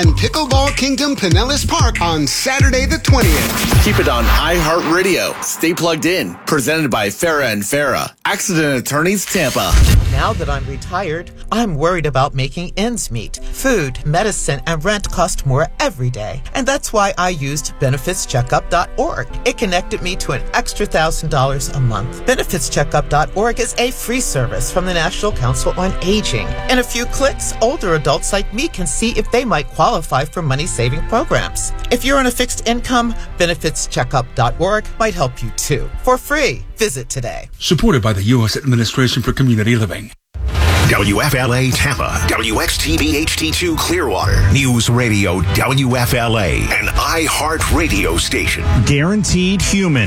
and Pickleball Kingdom Pinellas Park on Saturday the 20th. Keep it on iHeartRadio. Stay plugged in. Presented by Farah and Farah. Accident Attorneys Tampa. Now that I'm retired, I'm worried about making ends meet. Food, medicine, and rent cost more every day. And that's why I used BenefitsCheckup.org. It connected me to an extra $1,000 a month. BenefitsCheckup.org is a free service from the National Council on Aging. In a few clicks, older adults like me can see if they might qualify for money-saving programs. If you're on a fixed income, BenefitsCheckup.org might help you too. For free. Visit today. Supported by the U.S. Administration for Community Living. WFLA Tampa, WXTV HD2 Clearwater, News Radio WFLA, an iHeart radio station. Guaranteed human.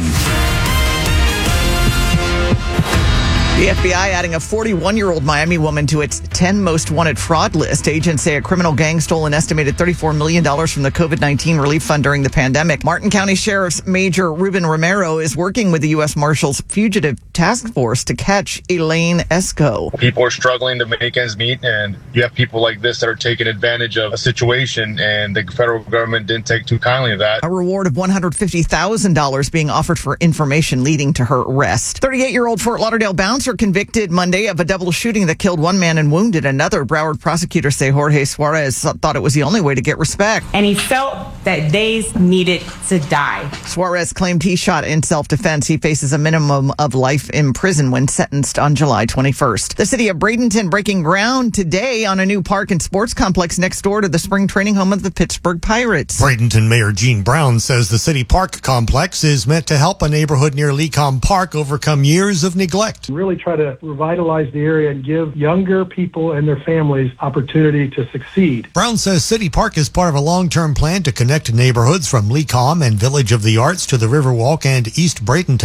The FBI adding a 41-year-old Miami woman to its 10 most wanted fraud list. Agents say a criminal gang stole an estimated $34 million from the COVID-19 relief fund during the pandemic. Martin County Sheriff's Major Ruben Romero is working with the U.S. Marshals Fugitive Task Force to catch Elaine Esco. People are struggling to make ends meet, and you have people like this that are taking advantage of a situation, and the federal government didn't take too kindly to that. A reward of $150,000 being offered for information leading to her arrest. 38-year-old Fort Lauderdale bouncer convicted Monday of a double shooting that killed one man and wounded another. Broward prosecutors say Jorge Suarez thought it was the only way to get respect. And he felt that they needed to die. Suarez claimed he shot in self-defense. He faces a minimum of life in prison when sentenced on July 21st. The city of Bradenton breaking ground today on a new park and sports complex next door to the spring training home of the Pittsburgh Pirates. Bradenton Mayor Gene Brown says the city park complex is meant to help a neighborhood near Lecom Park overcome years of neglect. Really try to revitalize the area and give younger people and their families opportunity to succeed. Brown says City Park is part of a long-term plan to connect neighborhoods from Lecom and Village of the Arts to the Riverwalk and East Bradenton.